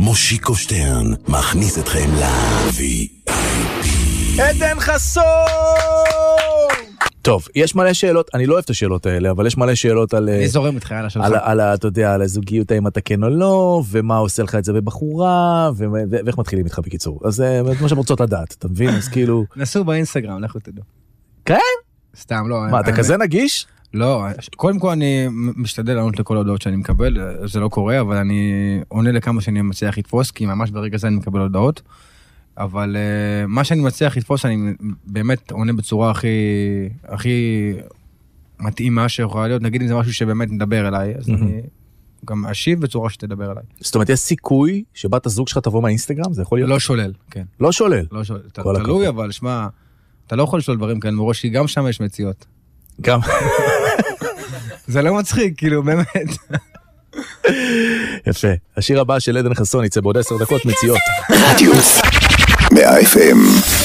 מושיקו שטרן מכניס אתכם ל-VIP. עדן חסון! טוב, יש מלא שאלות, אני לא אוהב את השאלות האלה, אבל יש מלא שאלות על... אני זורם איתך, על השאלות. אתה יודע, על הזוגיות, האם אתה כן או לא, ומה עושה לך את זה בבחורה, ואיך מתחילים איתך בקיצור. אז זה מה שהן רוצות לדעת, אתה מבין? אז כאילו... נסו באינסטגרם, לכו תדעו. כן? סתם, לא. מה, אתה כזה נגיש? לא, קודם כל אני משתדל לענות לכל הודעות שאני מקבל, זה לא קורה, אבל אני עונה לכמה שאני מצליח לתפוס, כי ממש ברגע זה אני מקבל הודעות, אבל מה שאני מצליח לתפוס, אני באמת עונה בצורה הכי מתאימה שיכולה להיות, נגיד אם זה משהו שבאמת מדבר אליי, אז אני גם אשיב בצורה שתדבר אליי. זאת אומרת, יש סיכוי שבת הזוג שלך תבוא מהאינסטגרם? זה יכול להיות? לא שולל, כן. לא שולל? לא שולל, תלוי, אבל שמע, אתה לא יכול לשאול דברים כאלה מראש, כי גם שם יש מציאות. גם. זה לא מצחיק, כאילו, באמת. יפה. השיר הבא של עדן חסון יצא בעוד 10 דקות, מציאות. רדיוס 100 FM